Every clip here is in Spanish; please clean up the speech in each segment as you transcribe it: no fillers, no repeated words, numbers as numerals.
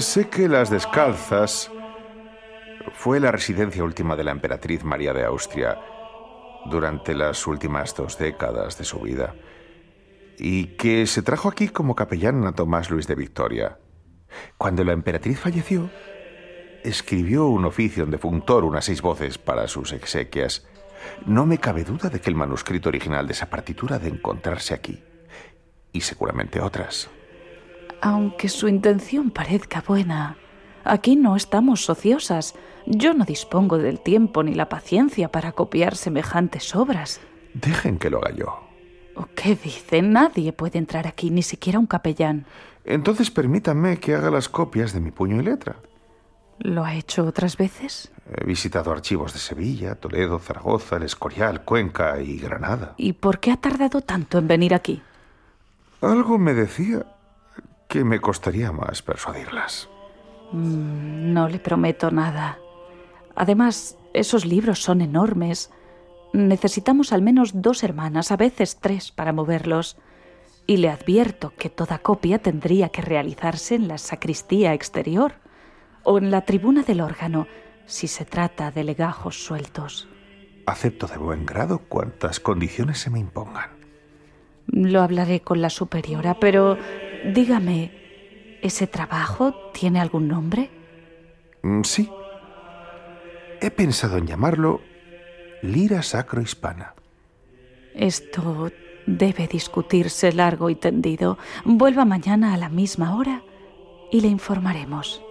Sé que Las Descalzas fue la residencia última de la emperatriz María de Austria durante las últimas 2 décadas de su vida, y que se trajo aquí como capellán a Tomás Luis de Victoria. Cuando la emperatriz falleció, escribió un oficio en defunctor, unas 6 voces para sus exequias. No me cabe duda de que el manuscrito original de esa partitura ha de encontrarse aquí, y seguramente otras. Aunque su intención parezca buena, aquí no estamos ociosas. Yo no dispongo del tiempo ni la paciencia para copiar semejantes obras. Dejen que lo haga yo. ¿Qué dice? Nadie puede entrar aquí, ni siquiera un capellán. Entonces permítanme que haga las copias de mi puño y letra. ¿Lo ha hecho otras veces? He visitado archivos de Sevilla, Toledo, Zaragoza, El Escorial, Cuenca y Granada. ¿Y por qué ha tardado tanto en venir aquí? Algo me decía que me costaría más persuadirlas. No le prometo nada. Además, esos libros son enormes. Necesitamos al menos 2 hermanas, a veces 3, para moverlos. Y le advierto que toda copia tendría que realizarse en la sacristía exterior o en la tribuna del órgano, si se trata de legajos sueltos. Acepto de buen grado cuantas condiciones se me impongan. Lo hablaré con la superiora, pero dígame, ¿ese trabajo tiene algún nombre? Sí. He pensado en llamarlo Lira Sacro-Hispana. Esto debe discutirse largo y tendido. Vuelva mañana a la misma hora y le informaremos.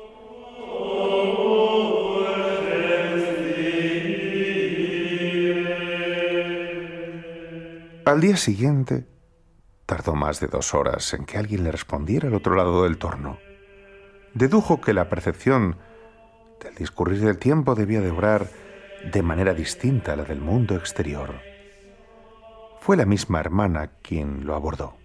Al día siguiente, tardó más de 2 horas en que alguien le respondiera al otro lado del torno. Dedujo que la percepción del discurrir del tiempo debía de obrar de manera distinta a la del mundo exterior. Fue la misma hermana quien lo abordó.